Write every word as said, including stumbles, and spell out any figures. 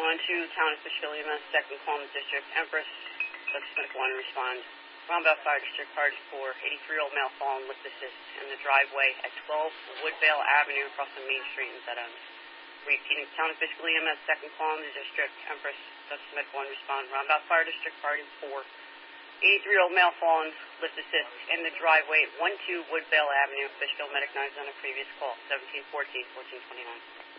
one two, Town of Fishkill E M S, second Palm District, Empress, subsequent one, respond. Roundabout Fire District, Party four, eighty-three-year-old male fallen with assist in the driveway at twelve Woodvale Avenue across the main street in Dead End. Repeating, Town of Fishkill E M S, second Palm District, Empress, subsequent one, respond. Roundabout Fire District, Party four, eighty-three-year-old male fallen with assist in the driveway at one two Woodvale Avenue, Fishkill Medic nine on a previous call, seventeen fourteen, fourteen twenty-nine.